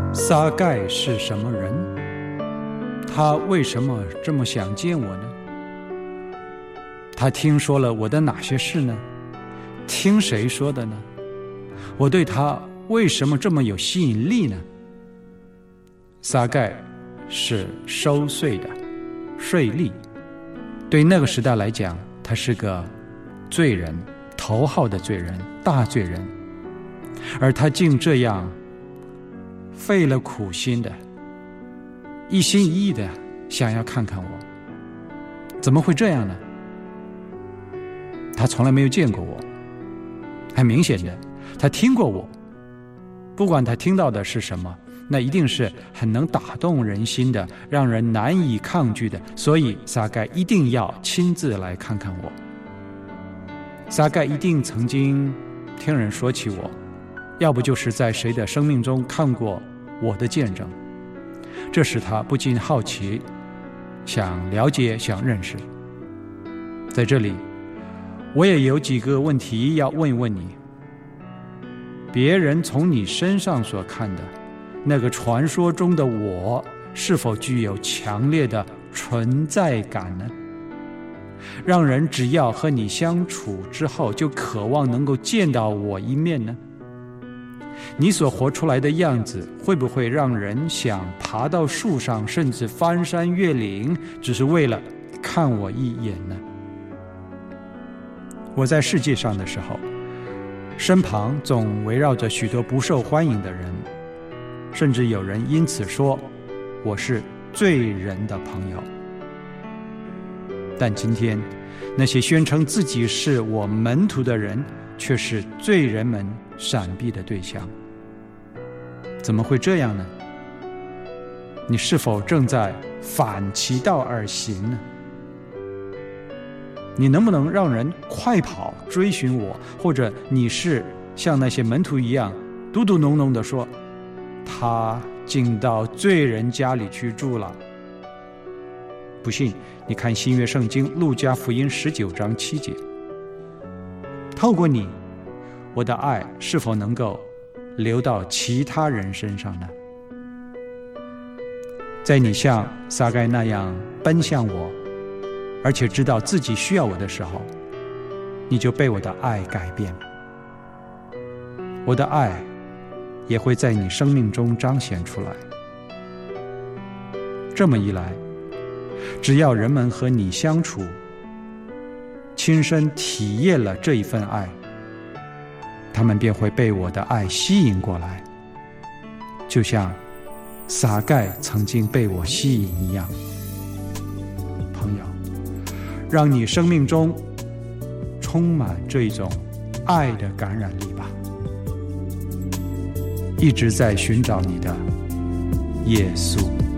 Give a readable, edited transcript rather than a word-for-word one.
撒该是什么人？他为什么这么想见我呢？他听说了我的哪些事呢？听谁说的呢？我对他为什么这么有吸引力呢？撒该是收税的，税吏，对那个时代来讲，他是个罪人，头号的罪人，大罪人，而他竟这样费了苦心的，一心一意的想要看看我。怎么会这样呢？他从来没有见过我，很明显的，他听过我，不管他听到的是什么，那一定是很能打动人心的，让人难以抗拒的，所以撒该一定要亲自来看看我。撒该一定曾经听人说起我，要不就是在谁的生命中看过我的见证，这使他不禁好奇，想了解，想认识。在这里我也有几个问题要问一问你。别人从你身上所看的那个传说中的我，是否具有强烈的存在感呢？让人只要和你相处之后就渴望能够见到我一面呢？你所活出来的样子会不会让人想爬到树上，甚至翻山越岭，只是为了看我一眼呢？我在世界上的时候，身旁总围绕着许多不受欢迎的人，甚至有人因此说我是罪人的朋友。但今天那些宣称自己是我门徒的人，却是罪人们闪避的对象。怎么会这样呢？你是否正在反其道而行呢？你能不能让人快跑追寻我，或者你是像那些门徒一样嘟嘟哝哝地说他进到罪人家里去住了？不信你看新约圣经路加福音19章7节，透过你，我的爱是否能够流到其他人身上呢？在你像撒该那样奔向我，而且知道自己需要我的时候，你就被我的爱改变，我的爱也会在你生命中彰显出来。这么一来，只要人们和你相处，亲身体验了这一份爱，他们便会被我的爱吸引过来，就像撒该曾经被我吸引一样。朋友，让你生命中充满这一种爱的感染力吧。一直在寻找你的耶稣。